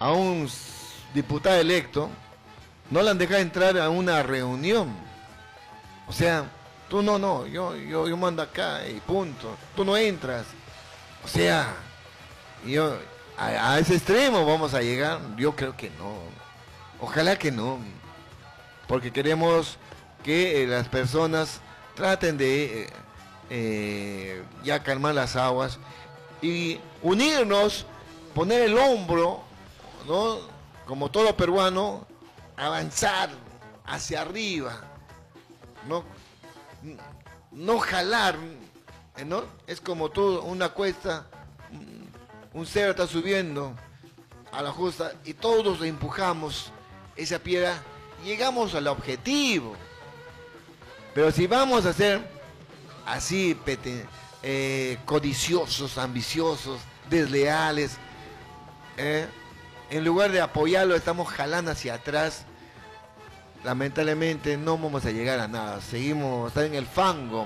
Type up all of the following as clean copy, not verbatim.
a un diputado electo, no le han dejado entrar a una reunión. O sea, tú no, yo mando acá y punto. Tú no entras. O sea, a ese extremo vamos a llegar. Yo creo que no. Ojalá que no. Porque queremos que las personas traten de ya calmar las aguas y unirnos, poner el hombro, ¿no? Como todo peruano, avanzar hacia arriba, no jalar, ¿no? Es como tú, una cuesta, un cerro está subiendo a la justa y todos empujamos esa piedra, llegamos al objetivo. Pero si vamos a ser así, codiciosos, ambiciosos, desleales, en lugar de apoyarlo estamos jalando hacia atrás, lamentablemente no vamos a llegar a nada. Seguimos a estar en el fango,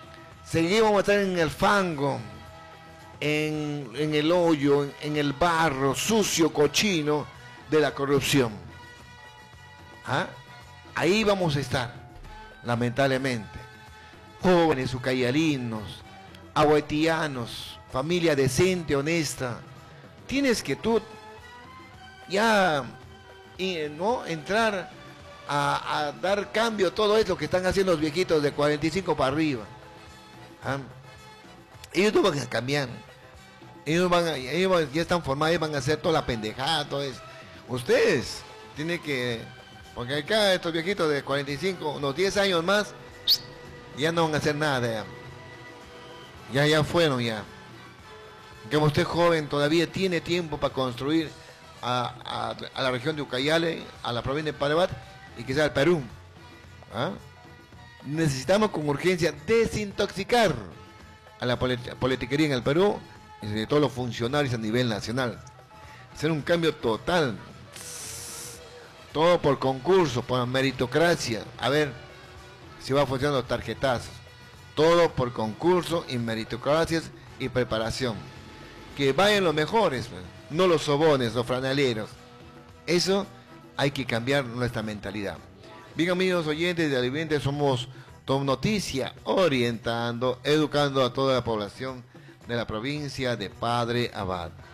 en el hoyo, en el barro sucio, cochino de la corrupción. ¿Ah? Ahí vamos a estar, lamentablemente. Jóvenes ucayalinos, ahuetianos, familia decente, honesta, tienes que tú ya no entrar a dar cambio a todo esto que están haciendo los viejitos de 45 para arriba. ¿Ah? Ellos no van a cambiar. Ellos ya están formados, ellos van a hacer toda la pendejada, todo eso. Ustedes tienen que, porque acá estos viejitos de 45, unos 10 años más, ya no van a hacer nada. Ya fueron ya. Como usted joven todavía tiene tiempo para construir a la región de Ucayali, a la provincia de Parabat y quizás al Perú. ¿Ah? Necesitamos con urgencia desintoxicar a la politiquería en el Perú y de todos los funcionarios a nivel nacional. Hacer un cambio total. Todo por concurso, por meritocracia. A ver si va funcionando los tarjetazos. Todo por concurso y meritocracias y preparación. Que vayan los mejores, no los sobones, los franeleros. Eso hay que cambiar nuestra mentalidad. Bien, amigos oyentes de Aliviente, somos Top Noticia, orientando, educando a toda la población de la provincia de Padre Abad.